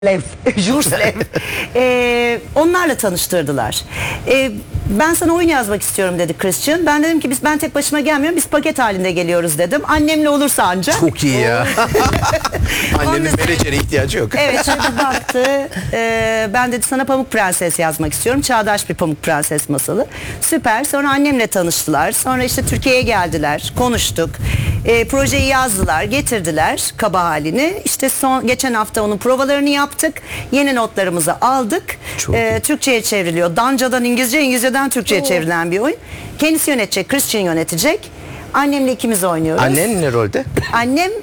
Jurslev. Onlarla tanıştırdılar. Ben sana oyun yazmak istiyorum dedi Christian. Ben dedim ki ben tek başıma gelmiyorum, biz paket halinde geliyoruz dedim. Annemle olursa ancak. Çok iyi ya. Annemin Ondan- menajere ihtiyacı yok. Evet, şöyle bir baktı. Ben dedi sana Pamuk Prenses yazmak istiyorum. Çağdaş bir Pamuk Prenses masalı. Süper. Sonra annemle tanıştılar. Sonra işte Türkiye'ye geldiler. Konuştuk. Projeyi yazdılar. Getirdiler kaba halini. İşte geçen hafta onun provalarını yaptık. Yeni notlarımızı aldık. Türkçe'ye çevriliyor. Dancadan İngilizce, İngilizce'den Türkçe'ye çevrilen bir oyun. Kendisi yönetecek. Christian yönetecek. Annemle ikimiz oynuyoruz. Annen ne rolde? Annem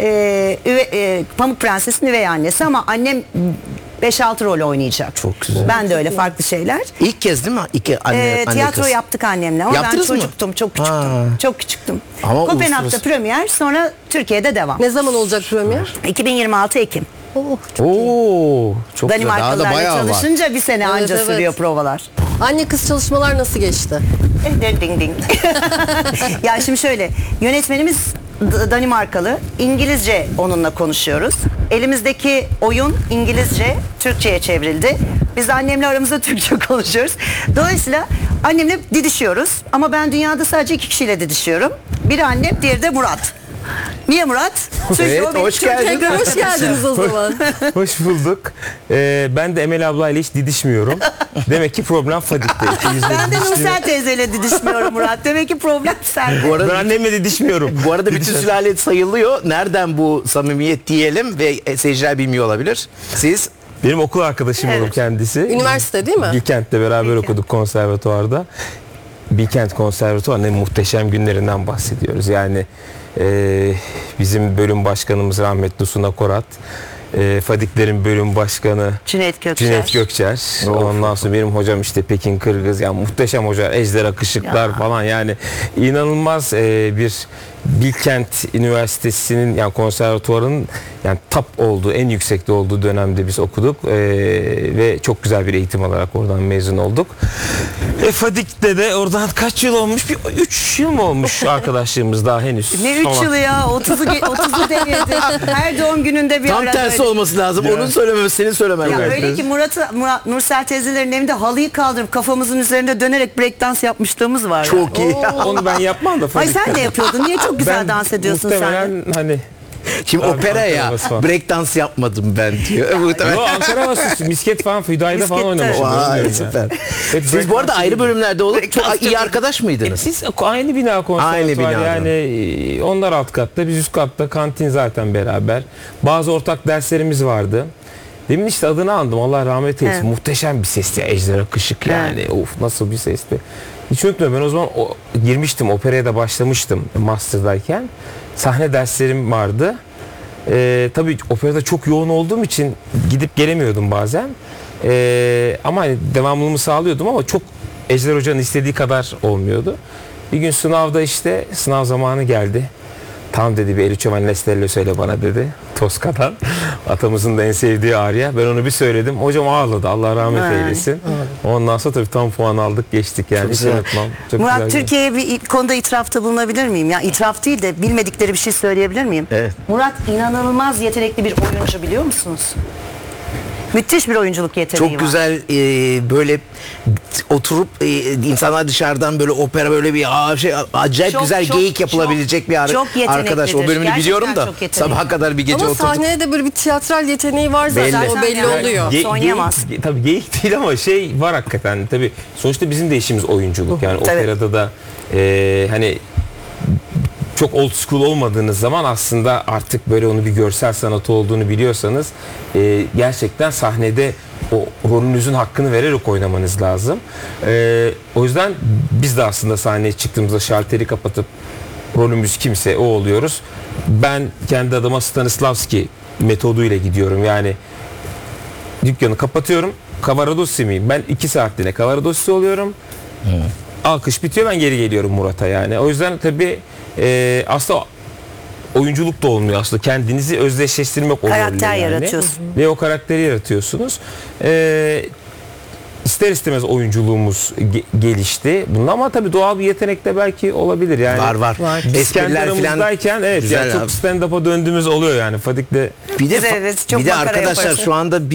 Pamuk Prenses'in üvey annesi ama annem 5-6 rol oynayacak. Çok güzel. Ben de öyle farklı şeyler. İlk kez değil mi? Anne Tiyatro kız. yaptık annemle ama Yaptınız ben mı? çocuktum, çok küçüktüm. Ha. Çok küçüktüm. Ama Kopenhag'da uluslararası- premier, sonra Türkiye'de devam. Ne zaman olacak premier? 2026 Ekim. Oo, çok güzel. Daha da Danimarkalılarla bayağı var. çalışınca bir sene Evet, anca evet. sürüyor provalar. Anne kız çalışmalar nasıl geçti? Ding ding. Ya şimdi şöyle, yönetmenimiz Danimarkalı. İngilizce onunla konuşuyoruz. Elimizdeki oyun İngilizce Türkçe'ye çevrildi. Biz de annemle aramızda Türkçe konuşuyoruz. Dolayısıyla annemle didişiyoruz. Ama ben dünyada sadece 2 kişiyle didişiyorum. Biri annem, diğeri de Murat. Niye Murat? Çünkü Evet, o benim hoş Türk geldin. ekran Hoş geldiniz o zaman. Hoş bulduk. Ben de Emel ablayla hiç didişmiyorum. Demek ki problem Fadik'te. Ben de Nursel teyzeyle didişmiyorum Murat. Demek ki problem sen. Bu Ben arada, annemle didişmiyorum. bu arada bütün sülale sayılıyor. Nereden bu samimiyet diyelim ve seyirciler bilmiyor olabilir. Siz Benim okul arkadaşım Evet. olur kendisi. Üniversite değil mi? Bilkent'te beraber Bilkent. okuduk konservatuvarda. Bilkent Konservatuvarı'nın muhteşem günlerinden bahsediyoruz. Yani bizim bölüm başkanımız rahmetli Suna Korat. Fadiklerin bölüm başkanı Cüneyt Gökçer. Cüneyt Gökçer. Ondan sonra benim hocam işte Pekin Kırgız. Yani muhteşem hoca. Ejder Akışıklar Ya. falan, yani inanılmaz bir Bilkent Üniversitesi'nin, yani konservatuvarın yani top olduğu, en yüksekte olduğu dönemde biz okuduk ve çok güzel bir eğitim alarak oradan mezun olduk. Fadik'te de oradan kaç yıl olmuş? 3 yıl mı olmuş arkadaşlığımız daha henüz? Ne 3 Ama- yılı ya? 30'u devirdi. Her doğum gününde bir tam ara tersi böyle- olması lazım. Ya. Onun söylememesi, senin söylemen Ya lazım. öyle ki Murat Nursel teyzelerin evinde halıyı kaldırıp kafamızın üzerinde dönerek breakdance yapmışlığımız var. Çok iyi. Onu ben yapmam da Ay Fadik'te. sen de yapıyordun. Niye çok güzel dans ediyorsun sen de? muhtemelen hani Şimdi Abi, opera ya. Ankara havası falan. Breakdance yapmadım ben diyor. Muhtemelen. Yo, Ankara havası, misket falan, Hüdayi'de falan Miskette. oynamışım. Vay, Bilmiyorum süper. yani. Hep Siz bu arada ayrı bölümlerde olup çok iyi arkadaş mıydınız? Siz aynı bina konservatuvar, Aynı binada. yani onlar alt katta, biz üst katta, kantin zaten beraber. Bazı ortak derslerimiz vardı. Demin işte adını andım, Allah rahmet eylesin. Evet. Muhteşem bir sesti, Ejder Akışık yani. Of, nasıl bir sesti. Hiç unutmuyorum, ben o zaman girmiştim, operaya da başlamıştım master'dayken. Sahne derslerim vardı. Tabii operada çok yoğun olduğum için gidip gelemiyordum bazen. Ama hani devamlılığımı sağlıyordum ama çok Ejder Hoca'nın istediği kadar olmuyordu. Bir gün sınavda işte sınav zamanı geldi. Tam dedi, bir El Giovanni Lestello söyle bana dedi. Toska'dan. Atamızın da en sevdiği arya. Ben onu bir söyledim. Hocam ağladı. Allah rahmet Ay. eylesin. Ondan sonra tabii tam puan aldık, geçtik yani. Çok Hiç güzel. unutmam. Çok Murat, güzel. Türkiye'ye bir konuda itirafta bulunabilir miyim? Ya itiraf değil de bilmedikleri bir şey söyleyebilir miyim? Evet. Murat inanılmaz yetenekli bir oyuncu, biliyor musunuz? Müthiş bir oyunculuk yeteneği Çok var. güzel böyle oturup insanlar dışarıdan böyle opera böyle bir acayip Çok, güzel çok, geyik yapılabilecek bir çok arkadaş. O yeteneklidir. bölümünü Gerçekten biliyorum da çok yetenekli. sabaha kadar bir gece Ama oturduk. sahneye de böyle bir tiyatral yeteneği var zaten. Belli. O belli Yani- oluyor. Oynayamaz. Tabii geyik değil ama şey var hakikaten. Tabii sonuçta bizim de işimiz oyunculuk. Yani Tabii. operada da hani çok old school olmadığınız zaman aslında artık böyle onu bir görsel sanatı olduğunu biliyorsanız gerçekten sahnede o rolünüzün hakkını vererek oynamanız lazım. O yüzden biz de aslında sahneye çıktığımızda şalteri kapatıp rolümüz kimse o oluyoruz. Ben kendi adıma Stanislavski metoduyla gidiyorum. Yani dükkanı kapatıyorum. Kavaradossi miyim? Ben 2 saatliğine Kavaradossi oluyorum. Alkış bitiyor, ben geri geliyorum Murat'a yani. O yüzden tabii aslında oyunculuk da olmuyor aslında. Kendinizi özdeşleştirmek o Karakter rolle yani. yaratıyorsun. Ve o karakteri yaratıyorsunuz. ister istemez oyunculuğumuz gelişti. Bunun ama tabii doğal bir yetenek de belki olabilir yani. Var. Biz kendi Espriler falan aramızdayken evet güzel yani çok abi. stand-up'a döndüğümüz oluyor yani. Fadik'le Bir de Evet, çok bir de makara arkadaşlar yaparsın. şu anda